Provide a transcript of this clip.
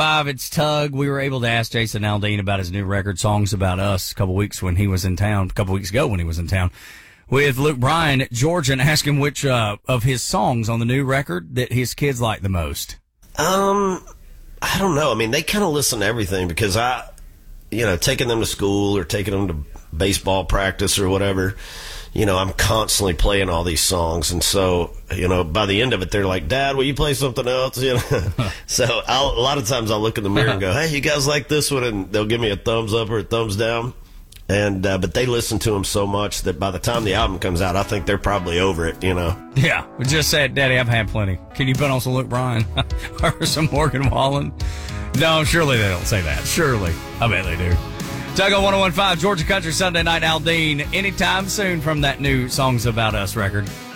5, it's Tug. We were able to ask Jason Aldean about his new record, Songs About Us, a couple weeks ago when he was in town, with Luke Bryan at Georgia, and ask him which of his songs on the new record that his kids like the most. I don't know. I mean, they kind of listen to everything because taking them to school or taking them to baseball practice or whatever, I'm constantly playing all these songs. And so, by the end of it, they're like, Dad, will you play something else? So a lot of times I'll look in the mirror and go, hey, you guys like this one? And they'll give me a thumbs up or a thumbs down. And but they listen to them so much that by the time the album comes out, I think they're probably over it, Yeah, we just said, Daddy, I've had plenty. Can you put on some Luke Bryan or some Morgan Wallen? No, surely they don't say that. Surely. I bet they do. Tug on 101.5, Georgia Country Sunday Night Aldean, anytime soon from that new Songs About Us record.